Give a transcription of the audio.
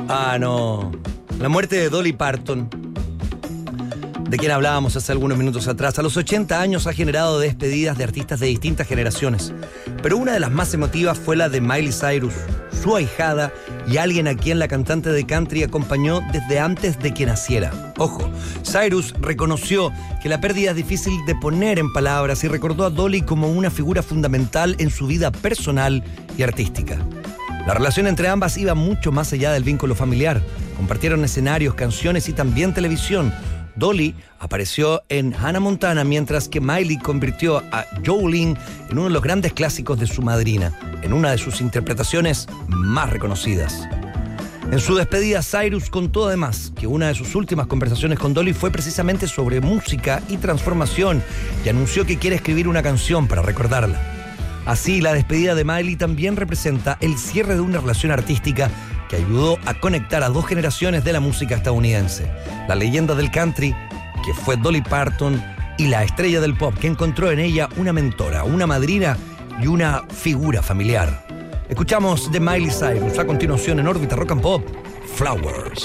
Ah, no. La muerte de Dolly Parton, de quien hablábamos hace algunos minutos atrás, a los 80 años ha generado despedidas de artistas de distintas generaciones. Pero una de las más emotivas fue la de Miley Cyrus, su ahijada y alguien a quien la cantante de country acompañó desde antes de que naciera. Ojo, Cyrus reconoció que la pérdida es difícil de poner en palabras y recordó a Dolly como una figura fundamental en su vida personal y artística. La relación entre ambas iba mucho más allá del vínculo familiar. Compartieron escenarios, canciones y también televisión. Dolly apareció en Hannah Montana, mientras que Miley convirtió a Jolene en uno de los grandes clásicos de su madrina, en una de sus interpretaciones más reconocidas. En su despedida, Cyrus contó además que una de sus últimas conversaciones con Dolly fue precisamente sobre música y transformación, y anunció que quiere escribir una canción para recordarla. Así, la despedida de Miley también representa el cierre de una relación artística que ayudó a conectar a dos generaciones de la música estadounidense. La leyenda del country, que fue Dolly Parton, y la estrella del pop, que encontró en ella una mentora, una madrina y una figura familiar. Escuchamos de Miley Cyrus a continuación en órbita Rock and Pop, Flowers.